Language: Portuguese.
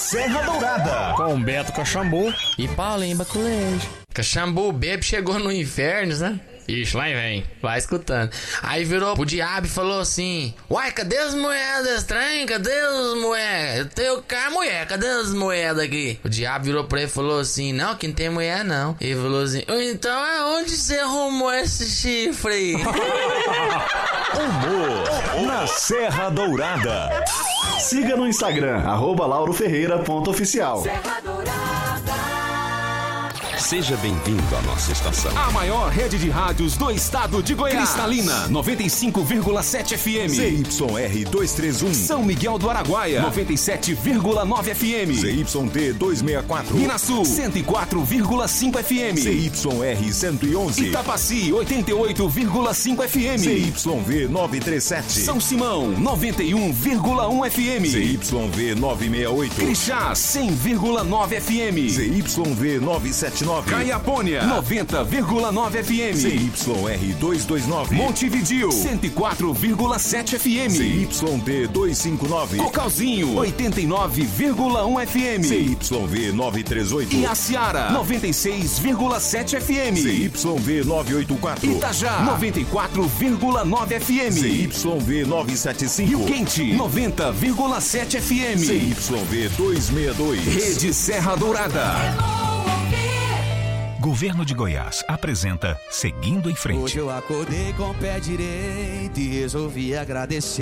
Serra Dourada. Com Beto Caxambu e Paulinho Baculejo. Caxambu, bebe, chegou no inferno, né? Ixi, lá vem, vai escutando. Aí virou pro diabo e falou assim: uai, cadê as moedas estranhas? Cadê as moedas? Eu tenho cá, mulher, cadê as moedas aqui? O diabo virou pra ele e falou assim: não, que não tem mulher não. Ele falou assim: então aonde você arrumou esse chifre aí? Humor na Serra Dourada. Siga no Instagram, @lauroferreira.oficial. Serra Dourada. Seja bem-vindo à nossa estação. A maior rede de rádios do estado de Goiás. Cristalina, 95,7 FM. ZYR 231. São Miguel do Araguaia, 97,9 FM. ZYT 264. Minasul, 104,5 FM. ZYR 111. Itapaci, 88,5 FM. ZYV 937. São Simão, 91,1 FM. ZYV 968. Crixá, 100,9 FM. ZYV 979. Caiapônia, 90,9 FM. ZYR 229. Montevidil, 104,7 FM. ZYD 259. Cocalzinho, 89,1 FM. ZYV 938. E Aciara, 96,7 FM. ZYV 984. Itajá, 94,9 FM. ZYV 975. Rio Quente, 90,7 FM. ZYV 262. Rede Serra Dourada. Governo de Goiás apresenta Seguindo em Frente. Hoje eu acordei com o pé direito e resolvi agradecer.